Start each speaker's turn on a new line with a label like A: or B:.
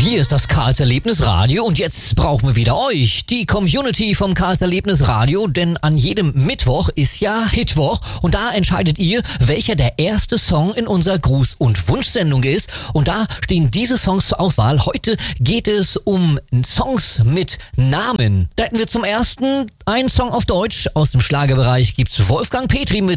A: Hier ist das Karls Erlebnis Radio und jetzt brauchen wir wieder euch, die Community vom Karls Erlebnis Radio, denn an jedem Mittwoch ist ja Hitwoch und da entscheidet ihr, welcher der erste Song in unserer Gruß- und Wunschsendung ist und da stehen diese Songs zur Auswahl. Heute geht es um Songs mit Namen. Da hätten wir zum ersten einen Song auf Deutsch. Aus dem Schlagerbereich gibt's Wolfgang Petri mit